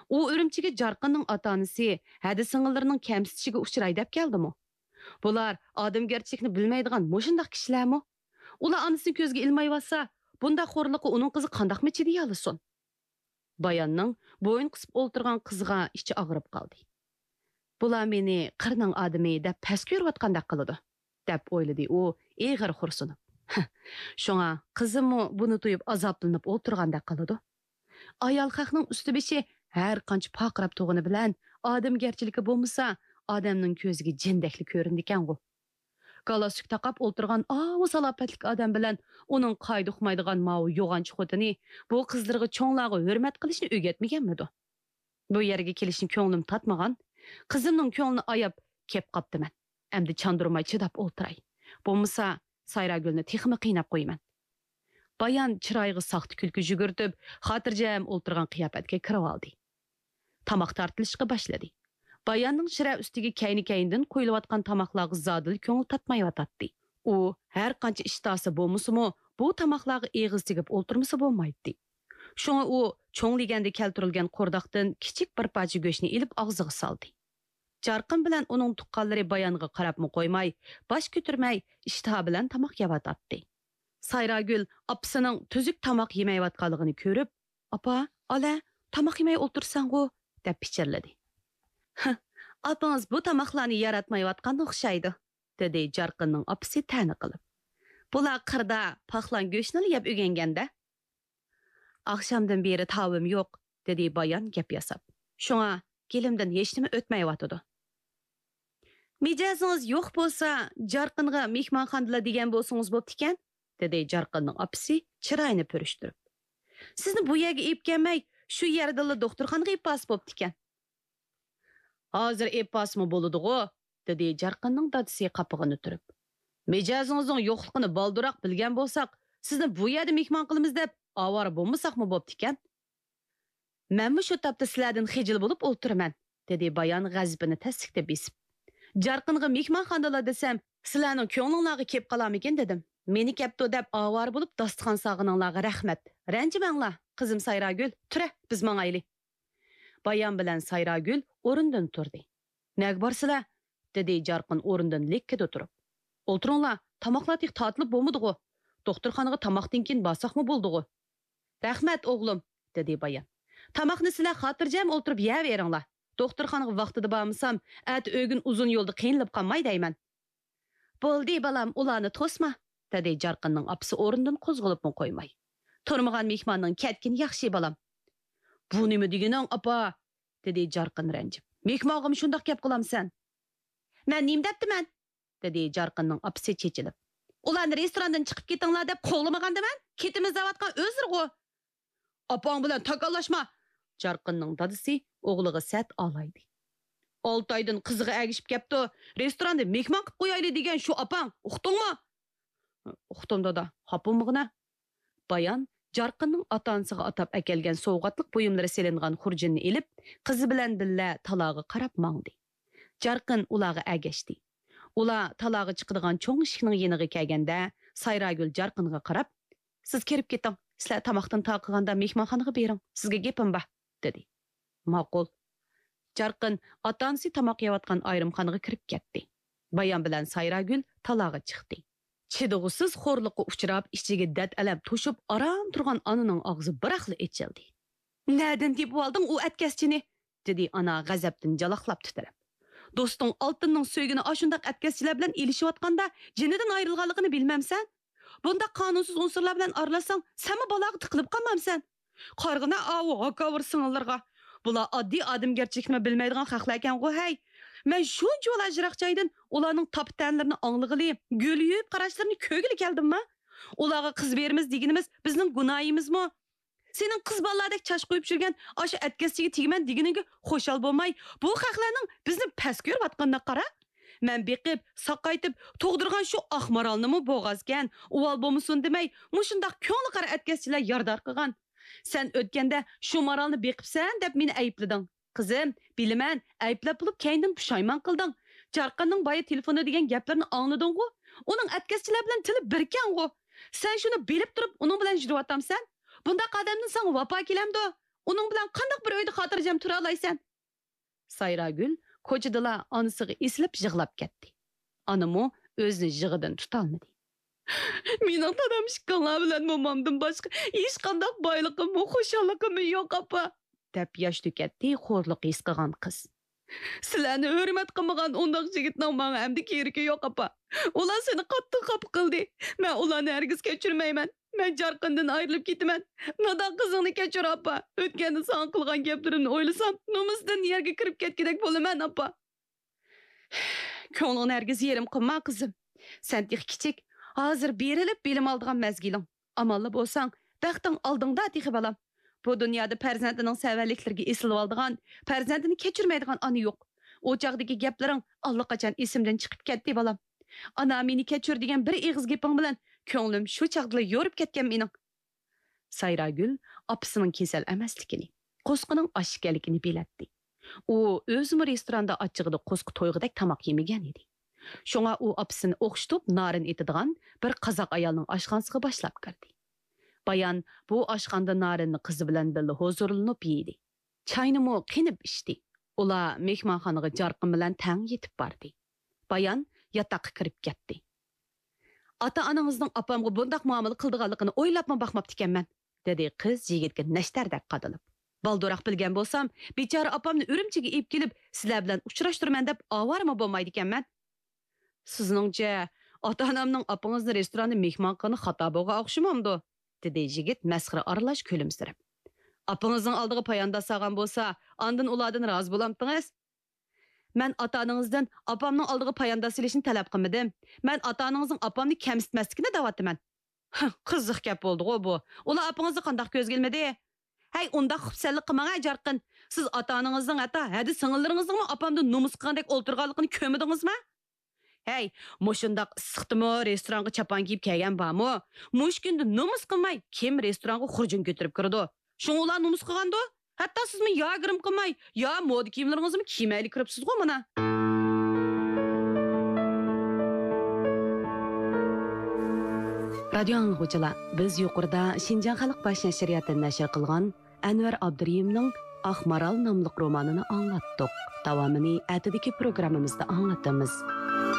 u Urumchiga Jarqinning ota-onasi, hadi singillarining kamsitishiga uchray deb keldimi? Bular odamgarchilikni bilmaydigan mushundaq kishilarmi? Ular onasini ko'zga ilmayotsa, bunda xo'rliqqa uning qizi qandaqmi chidiy olsin? Bayanning bo'yin qisib o'ltirgan qizga ichi og'rib qoldi. Bular meni qirning odami deb past ko'rayotgandek qiladi, deb o'yladi u eg'ir xursinib. Shunga qizimmi buni tuyib azoblanib o'tirgandek qiladi. Ayol xalqning usti beshi har qancha paqirab tug'ini bilan odamgarchiligi bo'lmasa, odamning ko'ziga jindakli ko'rindi ekan-ku. Galasuk taqab o'tirgan o salopatlik odam bilan uning qayda uqmaydigan ma'u yo'g'anchi xotini bu qizlarga cho'nglarga hurmat qilishni o'rgatmaganmidi? Bu yerga kelishni ko'nglim tatmagan, qizimning ko'nglini ayab kep qopdiman. Endi chandurmay chidab o'tiray. Bo'lmasa Sayragulni texmi qiynab qo'yman. Bayan chiroyiga saqti kulki yugurtib, xotirjam o'tirgan qiyofatga kirib oldi. Tamoq tortilishga boshladi. Bayanning shira ustiga kayni-kayndan qo'yilayotgan tamoqlarga zodil ko'ngil tatmayotdi. U har qancha ishtasi bo'lmasa-mu, bu tamoqlarga eg'iz tegib o'tirmasa bo'lmaydi. Shunga u cho'ngliganda keltirilgan qo'rdoqdan kichik bir parcha go'shtni ilib og'ziga soldi. Jarqin bilan uning tuqqanlari Bayanga qarabmi qo'ymay, bosh ko'tarmay ishtaha bilan tamoq yeyotdi. Sayragul opasining tuzuk tamoq yemayotganligini ko'rib, "Apa, ala, tamoq yemay o'tirsan-ku", deb pichirladi. "Apangiz bu tamoqlarni yaratmayotganda o'xshaydi", dedi Jarqinning opasi ta'na qilib. "Bular qirda paxlan go'shtini yeb o'rganganda. Oqshomdan beri tavim yo'q", dedi Bayan gap yasab. "Shunga kelimdan hech nima o'tmayotdi. Mijozingiz yo'q bo'lsa, Jarqinga mehmonxonada degan bo'lsangiz bo'pti ekan", dedi Jarqinning opasi chiroyini purishtirib. "Sizni bu yerga ep kelmay, shu yerda doktorxonaga ep pas bo'pti ekan." "Hozir ep pasmi bo'ladi-ku", dedi Jarqinning dadasi qapig'ini turib. "Mijozingizning yo'qligini balduroq bilgan bo'lsak, sizni bu yerda mehmon qilamiz deb avara bo'lmasaqmi bo'pti ekan?" "Men shu topda sizlardan xijil bo'lib o'tiraman", dedi Bayan g'azabini tasdiqlab besib. "Jarqinga mehmonxonada desam, sizlarning ko'nglinglarga kelib qolarmikin dedim. Meni kepti deb avara bo'lib dasturxon sog'ininglarga rahmat. Ranjimanglar, qizim Sayragul, tura, biz mangayli." Bayan bilan Sayragul o'rindan turdi. "Nega borsizlar?" dedi Jarqin o'rindan lekkida turib. "O'tiringlar, tamoqlar tiq tortilib bo'lmadi-ku. Doktorxonaga tamoqdan keyin borsaqmi bo'ldi-ku." "Rahmat o'g'lim", dedi Bayan. "Tamoqni sizlar xotirjam o'tirib yeyaveringlar. Doktorxonaga vaqtida bormasam, at o'gin uzun yo'lda qiynalib qolmay deyman." "Bo'ldi balam, ularni to'sma", dedi Jarqinning opasi o'rindan qo'zg'alibmi qo'ymay. "Turmagan mehmonning ketgin yaxshi balam." "Bu nima deganing, apa?" dedi Jarqin ranjib. "Mehmonga shundoq gap qilamsan?" "Men nim debdiman?" dedi Jarqinning opasi chechilib. "Ularni restorandan chiqib ketinglar deb qo'g'lamagandiman. Ketimiz davatgan o'zirg'u." "Opang bilan takollashma", Jarqinning dadasi o'g'liga sat olaydi. "6 oydan qiziga agishib kepti. Restoranda mehmon qilib qo'yayli degan shu opang, uqdingmi?" "Uqdim dada, xapimig'ina." Bayan Jarqinning ota-onasiga atab akelgan sovg'atlik buyumlari selingan xurjinni ilib, qizi bilan billa taloga qarab mangdi. Jarqin ularga agashdi. Ular taloga chiqadigan cho'ng eshikning yeniga kelganda, Sayragul Jarqinga qarab, "Siz kirib keting. Sizlar tamoqdan taqiganda mehmonxonaga bering. Sizga gapim bor", dedi. "Ma'qul." Jarqin ota-onasi tamoq yeyotgan ayrimxonaga kirib ketdi. Bayan bilan Sayragul taloga chiqdi. Chidog'siz xo'rliqqa uchrab, ichiga dad alam to'shib aram turgan onaning og'zi biraqli ochildi. "Nerdan deb olding u atkaschini?" dedi ona g'azabdan jaloqlab titrab. "Do'sting oltinning so'ygini ashundaq atkaschilar bilan elishayotganda jinidan ayrilganligini bilmamsan? Bunda qonunsiz unsurlar bilan aralasang, senmi baloga tiqilib qolmamsan? Qarg'ina avu hakavur singillarga. Bular oddiy odamgarchilikni bilmaydigan xalqlar ekan-ku, hey. Men shuncha ajraq joydan ularning toptanlarini anglag'ili, g'o'liyib qarashlarini ko'gili keldimmi? Ularga qiz berimiz deganimiz bizning gunoyimizmi? Sening qiz bolalardek chash qo'yib yurgan o'sha atkasiga tegman deganiga xo'shal bo'lmay, bu xalqlarning bizni past ko'rayotganini qara. Men beqib, saqaytib, to'g'dirgan shu oqmaralnimi bo'g'azgan, uval bo'lmasin demay, mushundaq ko'ngli qara atkaschilar yordar qilgan. Sen o'tganda shu maralni beqibsan deb meni ayblading. Qizim, bilaman, ayblab bo'lib keyin pushaymon qilding. Jarqinning boya telefoni degan gaplarni anglading-ku. Uning atkaschilar bilan tili birkan-ku. Sen shuni bilib turib, uning bilan yuryotamsan? Bunda qadamdan sen vafo kelamdi. Onun bilan qandaq bir uyda xotirjam tura olaysan? Sayragül ko'chadala onasiga esilib yig'lab ketdi. Anamo o'zini yig'idan tutolmadi. Mening dadam ishqonlar bilan momamdan boshqa hech qanday boyligim, xushalligim yo'q apa, deb yosh to'katdi xo'rliq his qilgan qiz. Sizlarni hurmat qilmagan undaq yigitning menga hamda keragi yo'q apa. Ular seni qattiq xafa qildi. Men ularni hargiz kechirmayman. Men Jarqindan ayrilib ketaman. Nadan qizingni kechir apa. O'tganda sen qilgan gaplarimni o'ylasam, nomusdan yerga kirib ketgidek bo'laman apa. Ko'ngling hargiz yerim qilma qizim. Sen tix kichik, hozir berilib bilim oldigan mezgiling. Amalli bo'lsang, baxting oldingda tixi balam. Bu dunyoda farzandining savalliklariga esilib oldigan, farzandini kechirmaydigan ana yo'q. O chaqdagi gaplaring allaqachon esimdan chiqib ketdi balam. Ana meni kechir degan bir ig'iz gaping bilan ko'nglim shu chaqdala yo'rib ketgan mening. Sayragül opasining kasal emasligini, qo'sqining osh ekanligini bilatdi. U o'zimi restoranda ochig'ida qo'sqi to'yg'idek tamoq yemagan edi. Shunga u opasini o'xshitib narin etadigan bir qozoq ayolning oshxonasiga boshlab kirdi. Bayan bu oshxonada narinni qizi bilan birga huzurlanib yedi. Chayni mo qinib ichdi. Ular mehmonxonaga Jarqin bilan tang yetib bordi. Bayan yotoqqa kirib ketdi. Ota-onangizning opamga bundoq muomala qildiganligini o'ylabmi baxmabdi ekanman, dedi qiz yigitga nashtardek qadalib. Balduroq bilgan bo'lsam, bechora opamni Urumchiga olib kelib, sizlar bilan uchrashtirman deb ovorma bo'lmaydi ekanman. Sizningcha, ota-onamning opangizni restoranda mehmon qilgani xato bo'lgan o'xshamamdi, dedi yigit masxara aralash kulimsirab. Opangizning oldiga poyanda solgan bo'lsa, ondan ulardan rozi bo'lamdingiz? Men ota-onangizdan opamning oldiga poyanda silishni talab qilmadim. Men ota-onangizning opamni kamsitmasligini da'vatman. Qiziq gap bo'ldi-ku bu. Ular opangizni qandoq ko'zga ilmadi? Hey, undaq xubsallik qilmang Jarqin. Siz ota-onangizning hatto hadi singillaringizning opamdan nomus qilgandek o'ltirganligini ko'midingizmi? Hey, mushundaq issiqdimi restoranga chapan kiyib kelgan bormi? Mush kunda nomus qilmay kim restoranga xurjun ko'tarib kirdi? Shuni ular nomus qilgandi? Hatto sizmi yo girim qilmay, yo moda kiyimlaringizni kiymayli kiribsiz-ku mana. Radio anglag'uchilar, biz yuqorida Xinjiang xalq bosh nashriyatidan nashr qilgan Anvar Abduriyimning Ahmaral nomli romanini anglatdik. Davomini atidagi programmamizda anglatamiz.